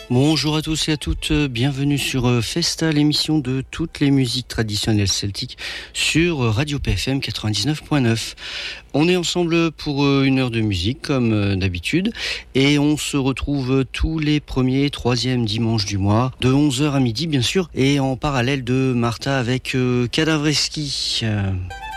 Bonjour à tous et à toutes, bienvenue sur Festa, l'émission de toutes les musiques traditionnelles celtiques sur Radio PFM 99.9. On est ensemble pour une heure de musique comme d'habitude et on se retrouve tous les premiers et troisièmes dimanches du mois de 11h à midi bien sûr et en parallèle de Martha avec Cadavreski.